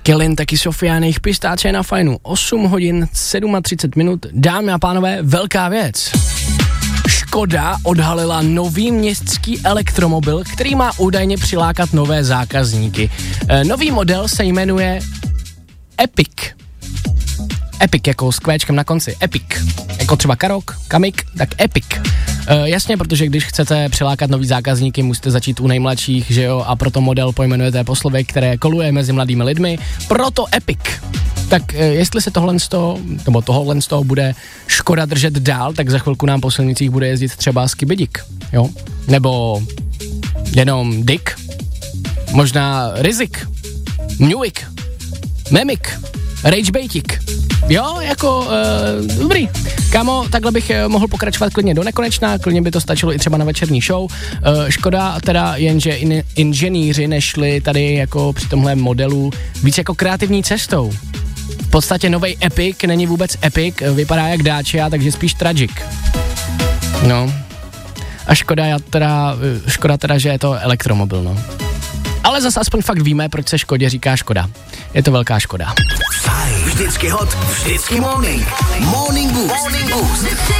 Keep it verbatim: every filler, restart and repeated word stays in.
Kellen, taky Sofia, nejich pistáče na fajnu. osm hodin třicet sedm minut. Dámy a pánové, velká věc. Škoda odhalila nový městský elektromobil, který má údajně přilákat nové zákazníky. E, nový model se jmenuje Epic. Epic jako s kvéčkem na konci. Epic. Jako třeba Karok, Kamik, tak Epic. E, jasně, protože když chcete přilákat nový zákazníky, musíte začít u nejmladších, že jo, a proto model pojmenujete po slově, které koluje mezi mladými lidmi, proto Epic. Tak e, jestli se tohle z toho, nebo tohle z toho bude Škoda držet dál, tak za chvilku nám po silnicích bude jezdit třeba Skibidik, jo, nebo jenom Dick, možná Rizik, Mňuik, Memik, Ragebaitik. Jo, jako, e, dobrý. Kámo, takhle bych e, mohl pokračovat klidně do nekonečna, klidně by to stačilo i třeba na večerní show. E, škoda teda jen, že in, inženýři nešli tady jako při tomhle modelu víc jako kreativní cestou. V podstatě novej Epic není vůbec Epic, vypadá jak Dacia, takže spíš Tragic. No. A škoda, já teda, škoda teda, že je to elektromobil, no. Ale zase aspoň fakt víme, proč se Škodě říká Škoda. Je to velká škoda. Fajn, vždycky hot, vždycky morning. Morning Boost. Morning Boost.